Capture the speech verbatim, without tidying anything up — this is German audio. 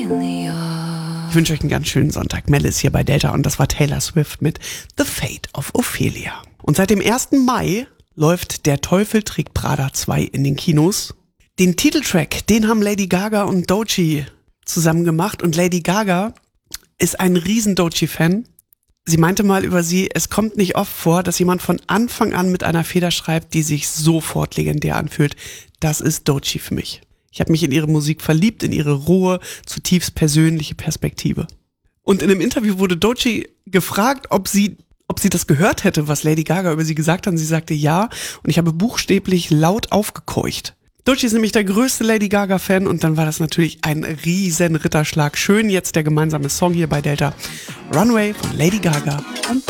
Ich wünsche euch einen ganz schönen Sonntag. Mel ist hier bei Delta und das war Taylor Swift mit The Fate of Ophelia. Und seit dem ersten Mai läuft Der Teufel trägt Prada zwei in den Kinos. Den Titeltrack, den haben Lady Gaga und Doechii zusammen gemacht und Lady Gaga ist ein riesen Doechii-Fan. Sie meinte mal über sie, es kommt nicht oft vor, dass jemand von Anfang an mit einer Feder schreibt, die sich sofort legendär anfühlt. Das ist Doechii für mich. Ich habe mich in ihre Musik verliebt, in ihre rohe, zutiefst persönliche Perspektive. Und in einem Interview wurde Doechii gefragt, ob sie, ob sie das gehört hätte, was Lady Gaga über sie gesagt hat. Und sie sagte ja. Und ich habe buchstäblich laut aufgekeucht. Doechii ist nämlich der größte Lady Gaga-Fan. Und dann war das natürlich ein riesen Ritterschlag. Schön jetzt der gemeinsame Song hier bei Delta. Runway von Lady Gaga und